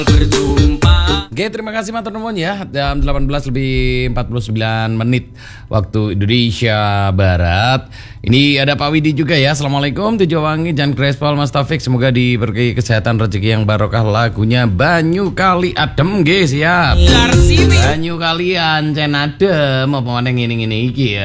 Oke, terima kasih matur nuwun ya. Jam 18:49 waktu Indonesia Barat. Ini ada Pak Widi juga ya. Assalamualaikum Tujuh Wangi, Jan Crespol, Mas Taufik. Semoga diberi kesehatan, rezeki yang barokah. Lagunya Banyu Kali Adem, guys, siap. Banyu kalian cen adem apa meneh ngene-ngene iki ya.